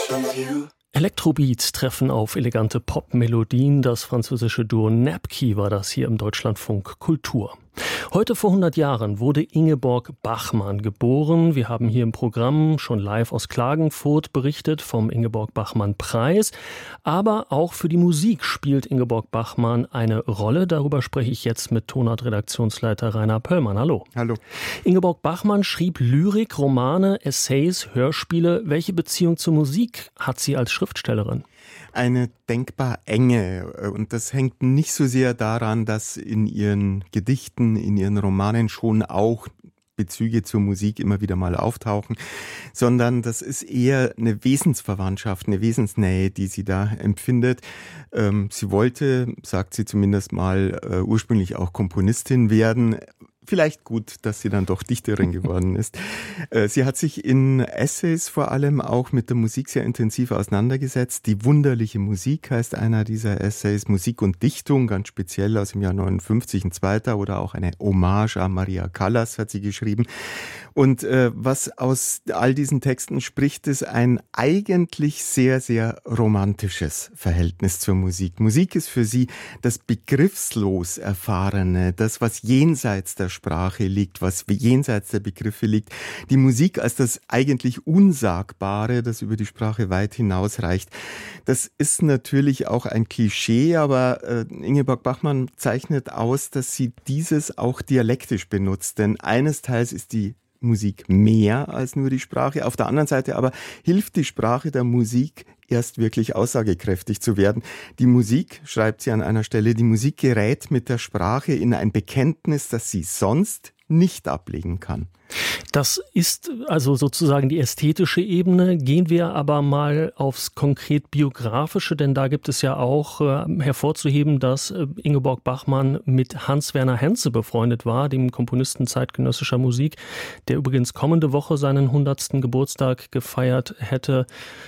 Elektrobeats treffen auf elegante Pop-Melodien. Das französische Duo Napkey war das hier im Deutschlandfunk Kultur. Heute vor 100 Jahren wurde Ingeborg Bachmann geboren. Wir haben hier im Programm schon live aus Klagenfurt berichtet vom Ingeborg-Bachmann-Preis. Aber auch für die Musik spielt Ingeborg Bachmann eine Rolle. Darüber spreche ich jetzt mit Tonart-Redaktionsleiter Rainer Pöllmann. Hallo. Hallo. Ingeborg Bachmann schrieb Lyrik, Romane, Essays, Hörspiele. Welche Beziehung zur Musik hat sie als Schriftstellerin? Eine denkbar enge. Und das hängt nicht so sehr daran, dass in ihren Gedichten, in ihren Romanen schon auch Bezüge zur Musik immer wieder mal auftauchen, sondern das ist eher eine Wesensverwandtschaft, eine Wesensnähe, die sie da empfindet. Sie wollte, sagt sie zumindest mal, ursprünglich auch Komponistin werden. Vielleicht gut, dass sie dann doch Dichterin geworden ist. Sie hat sich in Essays vor allem auch mit der Musik sehr intensiv auseinandergesetzt. Die wunderliche Musik heißt einer dieser Essays. Musik und Dichtung, ganz speziell aus dem Jahr 59, ein zweiter, oder auch eine Hommage an Maria Callas hat sie geschrieben. Und was aus all diesen Texten spricht, ist ein eigentlich sehr, sehr romantisches Verhältnis zur Musik. Musik ist für sie das begriffslos Erfahrene, das, was jenseits der Sprache liegt, was jenseits der Begriffe liegt. Die Musik als das eigentlich Unsagbare, das über die Sprache weit hinausreicht. Das ist natürlich auch ein Klischee, aber Ingeborg Bachmann zeichnet aus, dass sie dieses auch dialektisch benutzt. Denn eines Teils ist die Musik mehr als nur die Sprache. Auf der anderen Seite aber hilft die Sprache der Musik erst wirklich aussagekräftig zu werden. Die Musik, schreibt sie an einer Stelle, die Musik gerät mit der Sprache in ein Bekenntnis, das sie sonst nicht ablegen kann. Das ist also sozusagen die ästhetische Ebene. Gehen wir aber mal aufs konkret Biografische, denn da gibt es ja auch hervorzuheben, dass Ingeborg Bachmann mit Hans-Werner Henze befreundet war, dem Komponisten zeitgenössischer Musik, der übrigens kommende Woche seinen 100. Geburtstag gefeiert hätte.